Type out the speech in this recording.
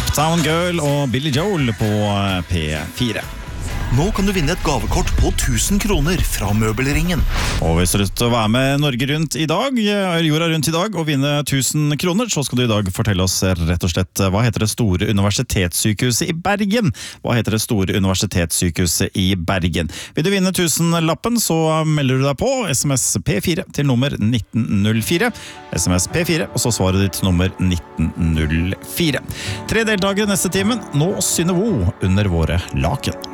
Uptown Girl og Billy Joel på P4. Nå kan du vinne et gavekort på 1000 kroner fra Møbelringen. Og hvis du har lyst til å være med Norge rundt i dag, jorda rundt i dag, og vinne 1000 kroner, så skal du i dag fortelle oss rett og slett hva heter det store universitetssykehuset i Bergen? Hva heter det store universitetssykehuset i Bergen? Vil du vinne 1000-lappen, så melder du deg på SMS P4 til nummer 1904. SMS P4, og så svaret ditt nummer 1904. 3 deltakere neste timen. Nå Synne Vo under våre laken.